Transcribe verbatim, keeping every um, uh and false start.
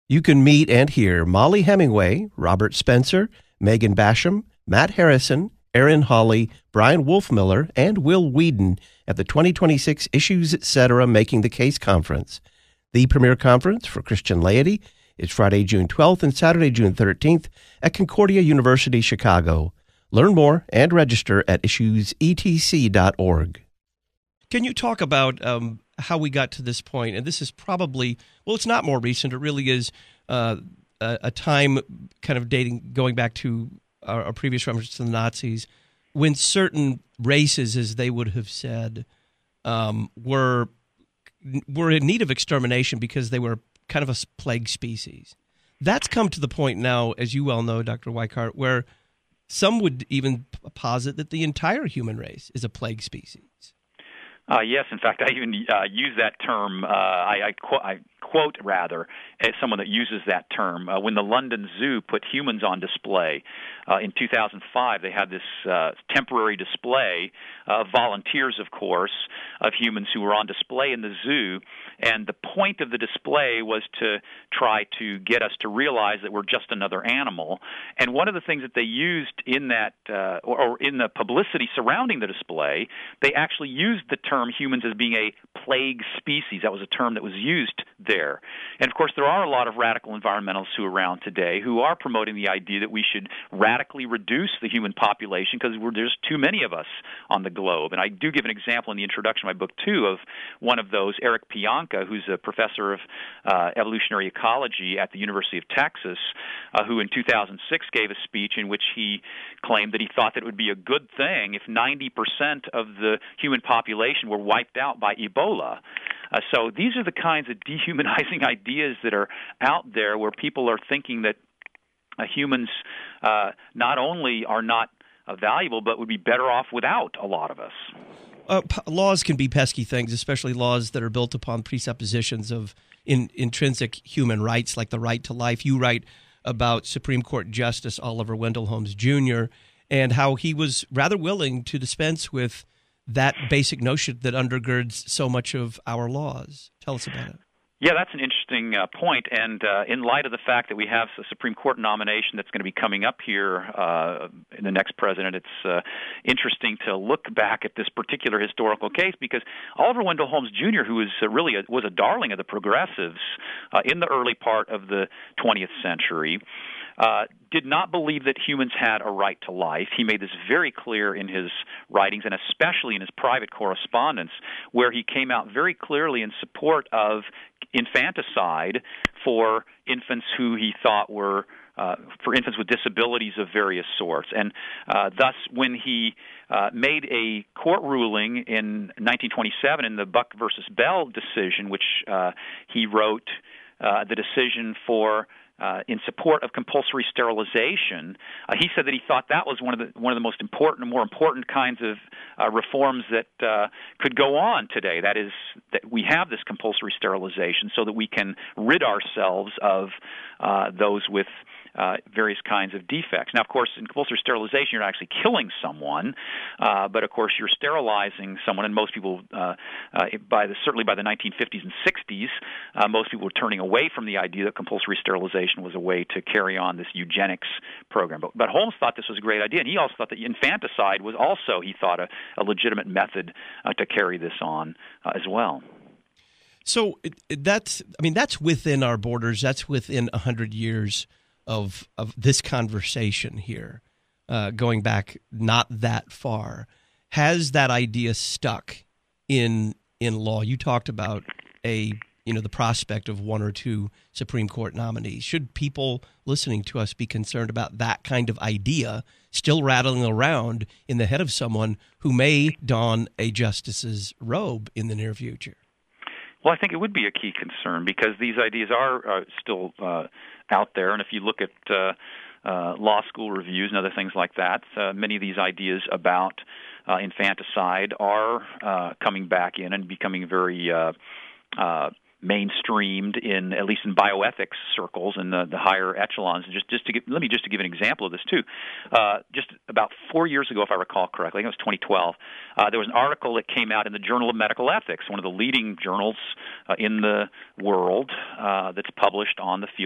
You can meet and hear Molly Hemingway, Robert Spencer, Megan Basham, Matt Harrison, Aaron Hawley, Brian Wolfmiller, and Will Whedon at the twenty twenty-six Issues Etc. Making the Case Conference. The premier conference for Christian laity is Friday, June twelfth and Saturday, June thirteenth at Concordia University, Chicago. Learn more and register at issues e t c dot org. Can you talk about um, how we got to this point? And this is probably, well, it's not more recent. It really is uh, a, a time kind of dating, going back to our, our previous reference to the Nazis, when certain races, as they would have said, um, were were in need of extermination because they were kind of a plague species. That's come to the point now, as you well know, Doctor Weikart, where some would even posit that the entire human race is a plague species. Uh, yes, in fact, I even uh, use that term. Uh, I, I, qu- I quote, rather, as someone that uses that term. Uh, when the London Zoo put humans on display uh, in two thousand five, they had this uh, temporary display of volunteers, of course, of humans who were on display in the zoo. And the point of the display was to try to get us to realize that we're just another animal. And one of the things that they used in that, uh, or, or in the publicity surrounding the display, they actually used the term humans as being a plague species. That was a term that was used there. And of course, there are a lot of radical environmentalists who are around today who are promoting the idea that we should radically reduce the human population because there's too many of us on the globe. And I do give an example in the introduction of my book, too, of one of those, Eric Pianka, who's a professor of uh, evolutionary ecology at the University of Texas, uh, who in two thousand six gave a speech in which he claimed that he thought that it would be a good thing if ninety percent of the human population were wiped out by Ebola. Uh, so these are the kinds of dehumanizing ideas that are out there where people are thinking that uh, humans uh, not only are not uh, valuable, but would be better off without a lot of us. Uh, p- laws can be pesky things, especially laws that are built upon presuppositions of in, intrinsic human rights, like the right to life. You write about Supreme Court Justice Oliver Wendell Holmes Junior and how he was rather willing to dispense with that basic notion that undergirds so much of our laws. Tell us about it. Yeah, that's an interesting uh, point. And uh, in light of the fact that we have a Supreme Court nomination that's going to be coming up here uh, in the next president, it's uh, interesting to look back at this particular historical case because Oliver Wendell Holmes Junior, who was uh, really a, was a darling of the progressives uh, in the early part of the twentieth century, Uh, did not believe that humans had a right to life. He made this very clear in his writings and especially in his private correspondence, where he came out very clearly in support of infanticide for infants who he thought were Uh, for infants with disabilities of various sorts. And uh, thus, when he uh, made a court ruling in nineteen twenty-seven in the Buck versus Bell decision, which uh, he wrote uh, the decision for Uh, in support of compulsory sterilization, uh, he said that he thought that was one of the one of the most important, more important kinds of uh, reforms that uh, could go on today. That is, that we have this compulsory sterilization so that we can rid ourselves of uh, those with uh, various kinds of defects. Now, of course, in compulsory sterilization, you're not actually killing someone, uh, but of course, you're sterilizing someone. And most people, uh, uh, by the, certainly by the nineteen fifties and sixties, uh, most people were turning away from the idea that compulsory sterilization was a way to carry on this eugenics program. But, but Holmes thought this was a great idea, and he also thought that infanticide was also, he thought, a, a legitimate method uh, to carry this on uh, as well. So it, it, that's, I mean, that's within our borders. That's within a hundred years of of this conversation here, uh, going back not that far. Has that idea stuck in in law? You talked about a you know, the prospect of one or two Supreme Court nominees. Should people listening to us be concerned about that kind of idea still rattling around in the head of someone who may don a justice's robe in the near future? Well, I think it would be a key concern because these ideas are uh, still uh, out there. And if you look at uh, uh, law school reviews and other things like that, uh, many of these ideas about uh, infanticide are uh, coming back in and becoming very uh, uh, mainstreamed in, at least in bioethics circles and the, the higher echelons. Just, just to give, let me just to give an example of this too. Uh, just about four years ago, if I recall correctly, I think it was twenty twelve. Uh, there was an article that came out in the Journal of Medical Ethics, one of the leading journals uh, in the world uh, that's published on the field